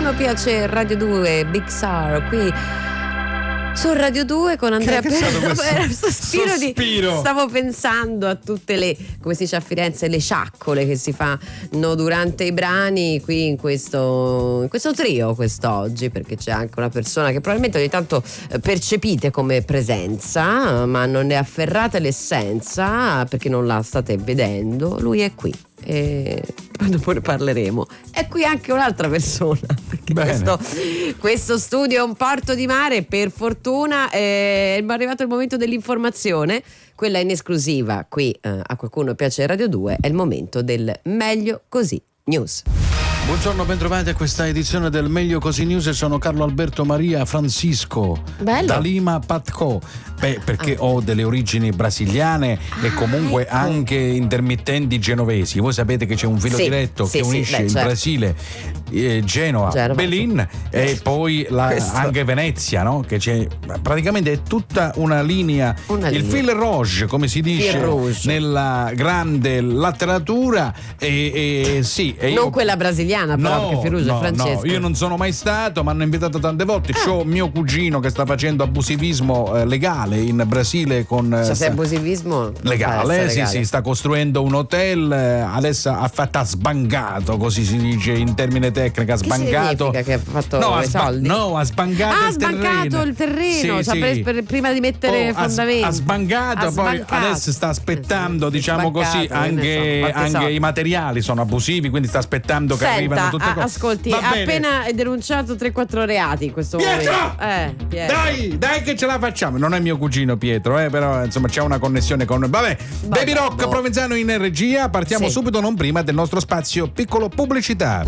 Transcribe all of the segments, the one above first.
qualcuno piace Radio 2, Big Sur qui su Radio 2 con Andrea Sospiro. Stavo pensando a tutte le, come si dice a Firenze, le ciaccole che si fanno durante i brani qui in questo trio quest'oggi, perché c'è anche una persona che probabilmente ogni tanto percepite come presenza, ma non ne afferrate l'essenza perché non la state vedendo. Lui è qui e dopo ne parleremo. È qui anche un'altra persona, perché questo studio è un porto di mare, per fortuna è arrivato il momento dell'informazione, quella in esclusiva qui a qualcuno piace Radio 2, è il momento del Meglio Così News. Buongiorno, bentrovati a questa edizione del Meglio Così News. Sono Carlo Alberto Maria Francisco da Lima Patco. Perché ho delle origini brasiliane e comunque anche intermittenti genovesi. Voi sapete che c'è un filo diretto che unisce il Brasile, Genova, Belin e poi anche Venezia, no? Che c'è praticamente è tutta una linea. Il fil rouge, come si dice nella grande letteratura, non quella brasiliana, però, che Ferruggio e Francesco. No, io non sono mai stato, mi hanno invitato tante volte. C'ho mio cugino che sta facendo abusivismo legale in Brasile con se è abusivismo legale, sì, sta costruendo un hotel, adesso ha sbangato, così si dice in termine tecnico, ha sbangato. Che ha fatto soldi? Ha sbangato il terreno, prima di mettere fondamenti. Ha sbangato, poi adesso sta aspettando, diciamo così, anche i materiali sono abusivi, quindi sta aspettando che arrivano tutte cose. Ascolti, ha appena denunciato 3-4 reati in questo momento. Pietro! Dai che ce la facciamo. Non è mio cugino Pietro, però insomma c'è una connessione con noi. Baby Rock Provenzano in regia. Partiamo subito, non prima del nostro spazio piccolo pubblicità.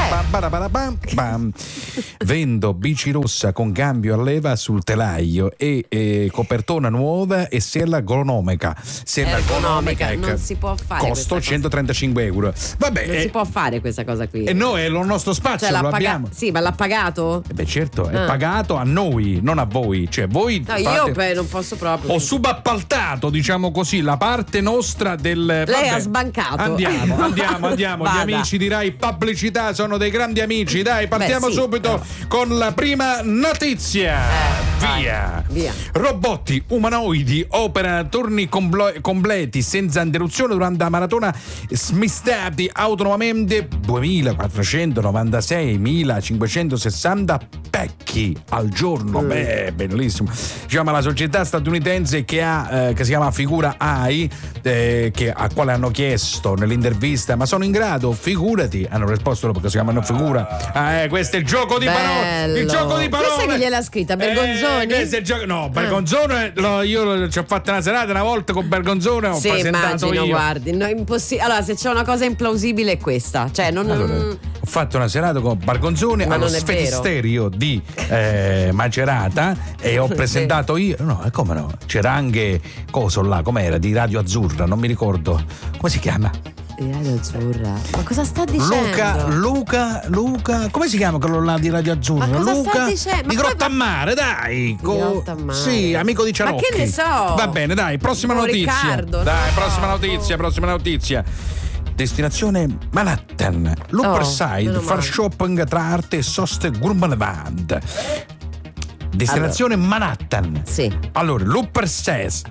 Vendo bici rossa con cambio a leva sul telaio e copertona nuova e sella ergonomica. Non si può fare. Costo 135 euro. Vabbè, non si può fare questa cosa qui. E noi è il nostro spazio, lo abbiamo. Sì, ma l'ha pagato? Certo, è pagato a noi, non a voi. Cioè voi io non posso proprio. Ho subappaltato, diciamo così, la parte nostra del. Lei ha sbancato. Andiamo. Gli amici di Rai Pubblicità sono dei grandi amici. Dai, partiamo subito con la prima notizia. Via. Robotti umanoidi operano turni completi senza interruzione durante la maratona, smistati autonomamente 2496.560 pecchi al giorno. Bellissimo. Diciamo la società statunitense che si chiama Figura AI, a quale hanno chiesto nell'intervista: ma sono in grado? Figurati, hanno risposto perché si chiamano Figura. Questo è il gioco di parole. Il gioco di parole. Questa che gliel'ha scritta Bergonzoni? Bergonzone, io ci ho fatto una serata una volta con Bergonzone, ho presentato io. Guardi, no, impossibile. Allora, se c'è una cosa implausibile è questa, cioè ho fatto una serata con Bergonzone allo Sferisterio di Macerata e ho presentato io. No, come no? C'era anche coso là, com'era, di Radio Azzurra, non mi ricordo come si chiama. Di Radio Azzurra? Ma cosa sta dicendo? Luca, come si chiama quello là di Radio Azzurra? Ma cosa Luca sta dicendo? di Grottammare, dai. Di Grottammare. Sì, amico di Ciarocchi. Ma che ne so? Va bene, dai, prossima notizia. Riccardo, prossima notizia. Destinazione Manhattan. L'Upper Side, far shopping tra arte e soste gourmand. Destinazione Manhattan. Sì. Allora, l'Upper East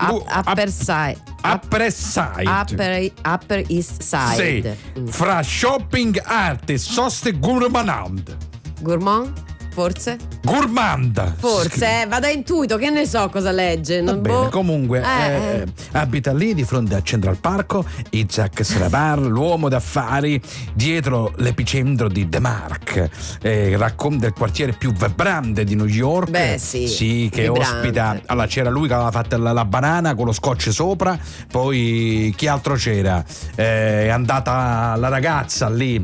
Side. Sì. Fra shopping, arte, soste gourmand. Gourmand? Forse? Gourmand. Forse, vado a intuito, che ne so cosa legge. Va bene, comunque abita lì di fronte a Central Park Isaac Srabar, l'uomo d'affari dietro l'epicentro di The Mark, racconta il quartiere più vibrante di New York. Sì, che ospita. Allora c'era lui che aveva fatto la banana con lo scotch sopra, poi chi altro c'era? È andata la ragazza lì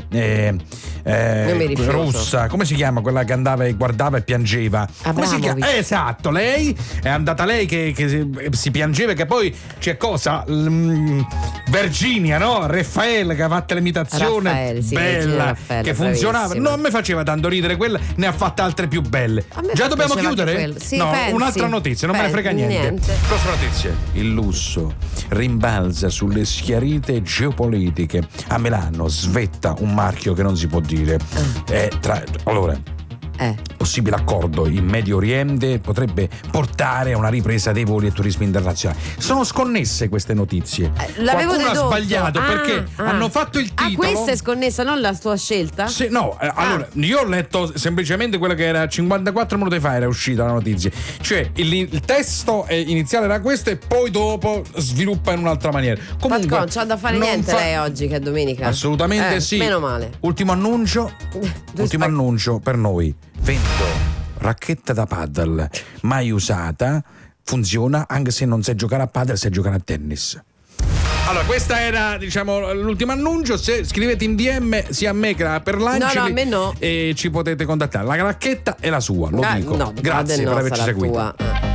russa, come si chiama quella che andava e guardava e piangeva? Come si chiama? Esatto, lei è andata, lei che si piangeva, che poi c'è cosa? Virginia, no? Raffaele che ha fatto l'imitazione bella, Raffaele, che funzionava. Non mi faceva tanto ridere quella, ne ha fatte altre più belle. Già dobbiamo chiudere? No, un'altra notizia, non me ne frega niente. Prossima notizia. Il lusso rimbalza sulle schiarite geopolitiche. A Milano svetta un marchio che non si può dire. Allora, possibile accordo in Medio Oriente potrebbe portare a una ripresa dei voli e turismo internazionali. Sono sconnesse queste notizie. L'avevo Qualcuno dedotto. ha sbagliato perché hanno fatto il titolo. Questa è sconnessa, non la tua scelta? Sì, no, allora io ho letto semplicemente quella che era 54 minuti fa, era uscita la notizia. Cioè il testo iniziale era questo e poi dopo sviluppa in un'altra maniera. Comunque non c'ha da fare niente lei oggi che è domenica. Assolutamente sì. Meno male. Ultimo annuncio per noi. Vendo racchetta da paddle mai usata, funziona anche se non sai giocare a paddle, sai giocare a tennis. Allora, questa era, diciamo, l'ultimo annuncio. Se scrivete in DM sia a me che per l'Angeli, no, a me no. E ci potete contattare. La racchetta è la sua, lo dico. No, grazie per averci seguito. Tua.